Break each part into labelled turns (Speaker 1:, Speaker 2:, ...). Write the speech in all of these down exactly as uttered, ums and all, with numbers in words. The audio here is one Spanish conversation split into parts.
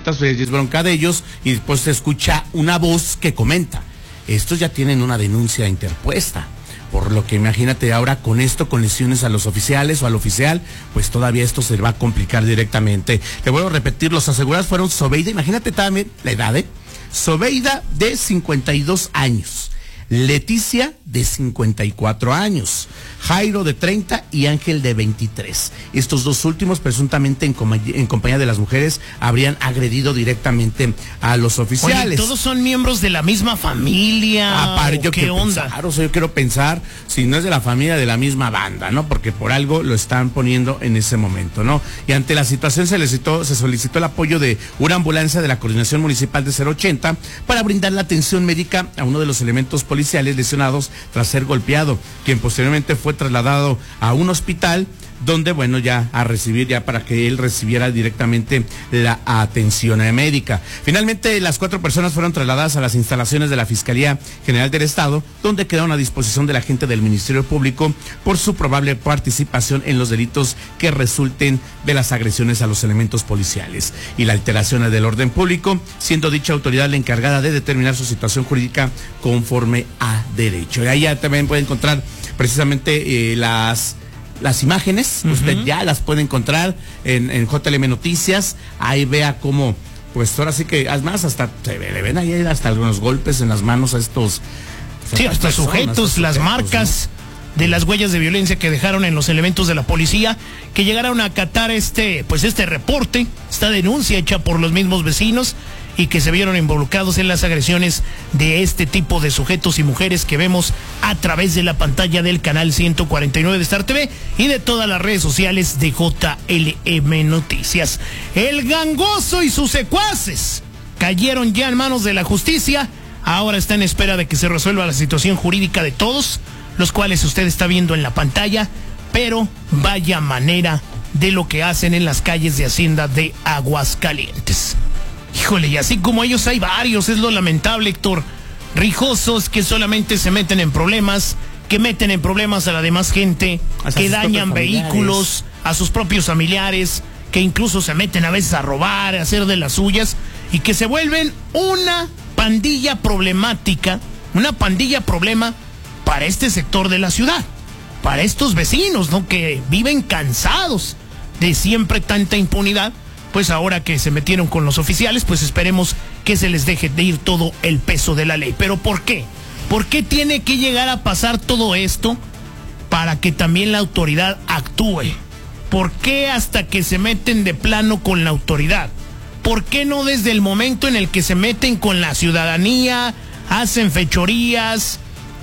Speaker 1: gritas, es bronca de ellos, y después se escucha una voz que comenta. Estos ya tienen una denuncia interpuesta. Por lo que imagínate ahora con esto, con lesiones a los oficiales o al oficial, pues todavía esto se va a complicar directamente. Te vuelvo a repetir, los asegurados fueron Sobeida, imagínate también la edad, ¿eh? Sobeida de cincuenta y dos años, Leticia de cincuenta y cuatro años, Jairo de treinta y Ángel de veintitrés. Estos dos últimos, presuntamente en, com en compañía de las mujeres, habrían agredido directamente a los oficiales.
Speaker 2: Oye, ¿todos son miembros de la misma familia?
Speaker 1: Ah, yo
Speaker 2: ¿Qué onda?
Speaker 1: Pensar, o sea, yo quiero pensar si no es de la familia, de la misma banda, ¿no? Porque por algo lo están poniendo en ese momento, ¿no? Y ante la situación se solicitó, se solicitó el apoyo de una ambulancia de la Coordinación Municipal de cero ochenta para brindar la atención médica a uno de los elementos policiales lesionados tras ser golpeado, quien posteriormente fue trasladado a un hospital donde, bueno, ya a recibir, ya para que él recibiera directamente la atención médica. Finalmente, las cuatro personas fueron trasladadas a las instalaciones de la Fiscalía General del Estado, donde quedaron a disposición de la gente del Ministerio Público por su probable participación en los delitos que resulten de las agresiones a los elementos policiales y la alteración del orden público, siendo dicha autoridad la encargada de determinar su situación jurídica conforme a derecho. Y ahí ya también puede encontrar precisamente eh, las... Las imágenes, uh-huh. Usted ya las puede encontrar en, en J L M Noticias. Ahí vea cómo, pues ahora sí que, además, hasta se ve, le ven ahí hasta algunos golpes en las manos a estos.
Speaker 2: Sí, hasta sujetos, estos las sujetos, marcas, ¿no?, de las huellas de violencia que dejaron en los elementos de la policía, que llegaron a acatar este, pues este reporte, esta denuncia hecha por los mismos vecinos, y que se vieron involucrados en las agresiones de este tipo de sujetos y mujeres que vemos a través de la pantalla del canal ciento cuarenta y nueve de Star T V y de todas las redes sociales de J L M Noticias. El gangoso y sus secuaces cayeron ya en manos de la justicia. Ahora está en espera de que se resuelva la situación jurídica de todos, los cuales usted está viendo en la pantalla, pero vaya manera de lo que hacen en las calles de Hacienda de Aguascalientes. Híjole, y así como ellos hay varios, es lo lamentable, Héctor. Rijosos que solamente se meten en problemas, que meten en problemas a la demás gente, hasta que dañan vehículos, a sus propios familiares, que incluso se meten a veces a robar, a hacer de las suyas, y que se vuelven una pandilla problemática, una pandilla problema para este sector de la ciudad, para estos vecinos, ¿no?, que viven cansados de siempre tanta impunidad. Pues ahora que se metieron con los oficiales, pues esperemos que se les deje de ir todo el peso de la ley. ¿Pero por qué? ¿Por qué tiene que llegar a pasar todo esto para que también la autoridad actúe? ¿Por qué hasta que se meten de plano con la autoridad? ¿Por qué no desde el momento en el que se meten con la ciudadanía, hacen fechorías,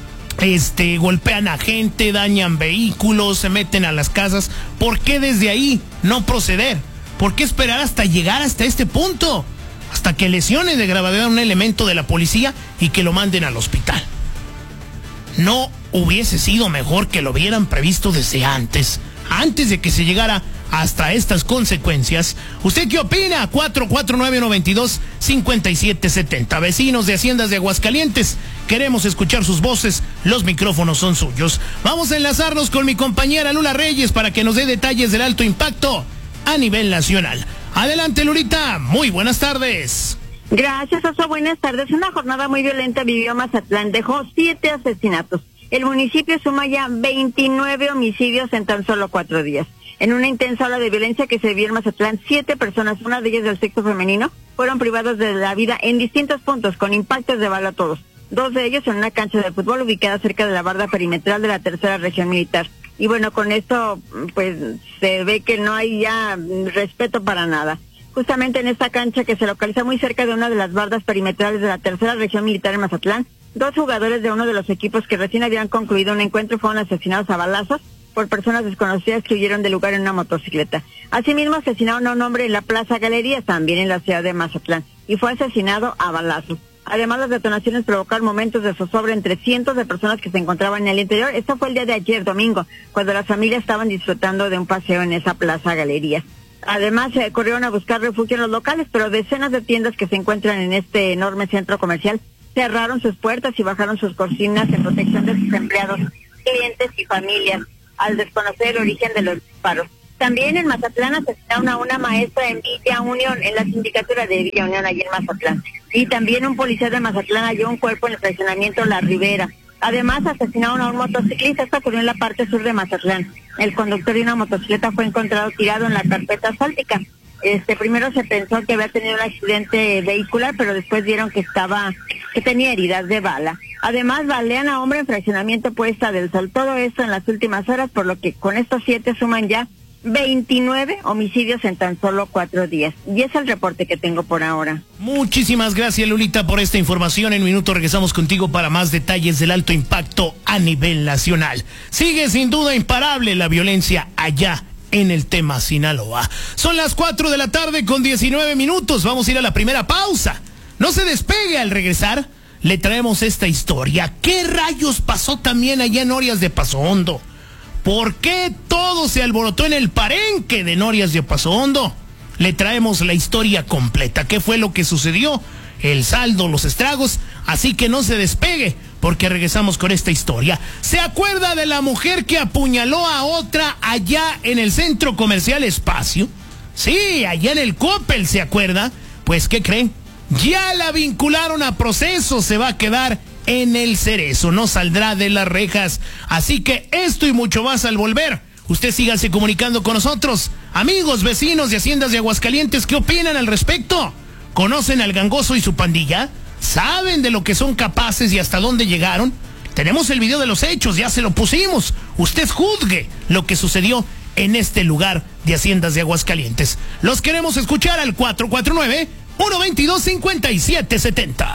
Speaker 2: este, golpean a gente, dañan vehículos, se meten a las casas? ¿Por qué desde ahí no proceder? ¿Por qué esperar hasta llegar hasta este punto? Hasta que lesione de gravedad a un elemento de la policía y que lo manden al hospital. ¿No hubiese sido mejor que lo hubieran previsto desde antes? Antes de que se llegara hasta estas consecuencias. ¿Usted qué opina? cuatro cuatro nueve, nueve dos, cinco siete siete cero. Vecinos de Haciendas de Aguascalientes, queremos escuchar sus voces. Los micrófonos son suyos. Vamos a enlazarnos con mi compañera Lula Reyes para que nos dé detalles del alto impacto a nivel nacional. Adelante, Lurita, muy buenas tardes.
Speaker 3: Gracias, Oso, buenas tardes. Una jornada muy violenta vivió Mazatlán, dejó siete asesinatos. El municipio suma ya veintinueve homicidios en tan solo cuatro días. En una intensa ola de violencia que se vivió en Mazatlán, siete personas, una de ellas del sexo femenino, fueron privados de la vida en distintos puntos, con impactos de bala a todos. Dos de ellos en una cancha de fútbol ubicada cerca de la barda perimetral de la tercera región militar. Y bueno, con esto, pues, se ve que no hay ya respeto para nada. Justamente en esta cancha que se localiza muy cerca de una de las bardas perimetrales de la tercera región militar en Mazatlán, dos jugadores de uno de los equipos que recién habían concluido un encuentro fueron asesinados a balazos por personas desconocidas que huyeron del lugar en una motocicleta. Asimismo, asesinaron a un hombre en la Plaza Galerías, también en la ciudad de Mazatlán, y fue asesinado a balazos. Además, las detonaciones provocaron momentos de zozobra entre cientos de personas que se encontraban en el interior. Esto fue el día de ayer, domingo, cuando las familias estaban disfrutando de un paseo en esa Plaza Galerías. Además, se corrieron a buscar refugio en los locales, pero decenas de tiendas que se encuentran en este enorme centro comercial cerraron sus puertas y bajaron sus cortinas en protección de sus empleados, clientes y familias, al desconocer el origen de los disparos. también en Mazatlán asesinaron a una maestra en Villa Unión, en la sindicatura de Villa Unión, allí en Mazatlán. Y también un policía de Mazatlán halló un cuerpo en el fraccionamiento La Ribera. Además, asesinaron a un motociclista. Esto ocurrió en la parte sur de Mazatlán. El conductor de una motocicleta fue encontrado tirado en la carpeta asfáltica. Este, primero se pensó que había tenido un accidente vehicular, pero después vieron que estaba, que tenía heridas de bala. Además, balean a hombre en fraccionamiento Puesta del Sol. Todo esto en las últimas horas, por lo que con estos siete suman ya veintinueve homicidios en tan solo cuatro días. Y es el reporte que tengo por ahora.
Speaker 2: Muchísimas gracias, Lolita, por esta información. En un minuto regresamos contigo para más detalles del alto impacto a nivel nacional. Sigue sin duda imparable la violencia allá en el tema Sinaloa. Son las cuatro de la tarde con diecinueve minutos. Vamos a ir a la primera pausa. No se despegue. Al regresar le traemos esta historia. ¿Qué rayos pasó también allá en Norias de Paso Hondo? ¿Por qué todo se alborotó en el parenque de Norias de Paso Hondo? Le traemos la historia completa. ¿Qué fue lo que sucedió? El saldo, los estragos. Así que no se despegue, porque regresamos con esta historia. ¿Se acuerda de la mujer que apuñaló a otra allá en el centro comercial Espacio? Sí, allá en el Coppel, ¿se acuerda? Pues, ¿qué creen? Ya la vincularon a proceso. Se va a quedar en el Cerezo, no saldrá de las rejas. Así que esto y mucho más al volver. Usted sígase comunicando con nosotros. Amigos, vecinos de Haciendas de Aguascalientes, ¿qué opinan al respecto? ¿Conocen al gangoso y su pandilla? ¿Saben de lo que son capaces y hasta dónde llegaron? Tenemos el video de los hechos, ya se lo pusimos. Usted juzgue lo que sucedió en este lugar de Haciendas de Aguascalientes. Los queremos escuchar al cuatro cuatro nueve, uno dos dos, cinco siete siete cero.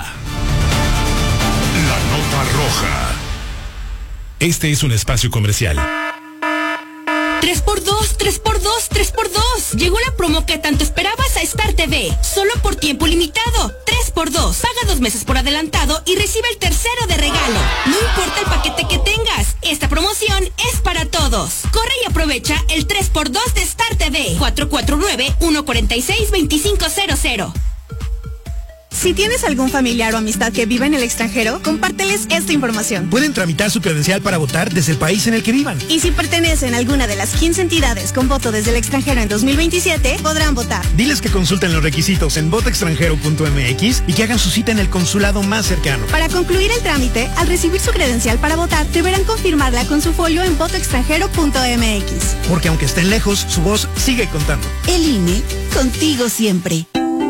Speaker 4: La nota roja. Este es un espacio comercial.
Speaker 5: tres por dos, tres por dos, tres por dos. Llegó la promo que tanto esperabas a Star T V. Solo por tiempo limitado. tres por dos. Paga dos meses por adelantado y recibe el tercero de regalo. No importa el paquete que tengas. Esta promoción es para todos. Corre y aprovecha el tres por dos de Star T V. cuatro cuatro nueve, uno cuatro seis, dos cinco cero cero.
Speaker 6: Si tienes algún familiar o amistad que viva en el extranjero, compárteles esta información.
Speaker 7: Pueden tramitar su credencial para votar desde el país en el que vivan.
Speaker 6: Y si pertenecen a alguna de las quince entidades con voto desde el extranjero en dos mil veintisiete, podrán votar.
Speaker 7: Diles que consulten los requisitos en voto extranjero punto m x y que hagan su cita en el consulado más cercano.
Speaker 6: Para concluir el trámite, al recibir su credencial para votar, deberán confirmarla con su folio en voto extranjero punto m x.
Speaker 7: Porque aunque estén lejos, su voz sigue contando.
Speaker 8: El I N E, contigo siempre.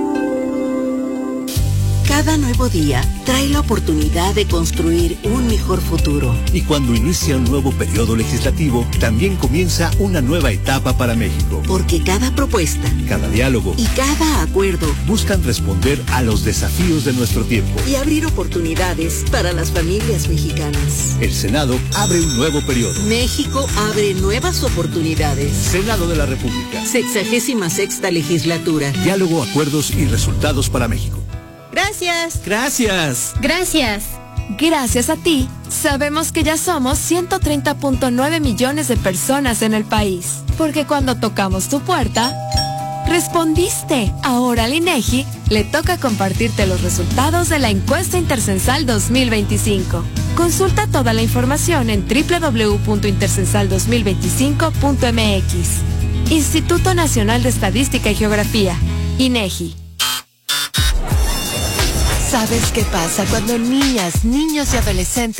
Speaker 8: Cada nuevo día trae la oportunidad de construir un mejor futuro.
Speaker 9: Y cuando inicia un nuevo periodo legislativo, también comienza una nueva etapa para México.
Speaker 8: Porque cada propuesta,
Speaker 9: cada diálogo
Speaker 8: y cada acuerdo
Speaker 9: buscan responder a los desafíos de nuestro tiempo
Speaker 8: y abrir oportunidades para las familias mexicanas.
Speaker 9: El Senado abre un nuevo periodo.
Speaker 8: México abre nuevas oportunidades.
Speaker 9: Senado de la República.
Speaker 8: Sexagésima sexta legislatura.
Speaker 9: Diálogo, acuerdos y resultados para México.
Speaker 6: Gracias.
Speaker 9: Gracias.
Speaker 10: Gracias. Gracias a ti, sabemos que ya somos ciento treinta punto nueve millones de personas en el país. Porque cuando tocamos tu puerta, respondiste. Ahora al INEGI le toca compartirte los resultados de la encuesta intercensal dos mil veinticinco. Consulta toda la información en doble u doble u doble u punto intercensal dos mil veinticinco punto m x. Instituto Nacional de Estadística y Geografía, INEGI.
Speaker 11: ¿Sabes qué pasa cuando niñas, niños y adolescentes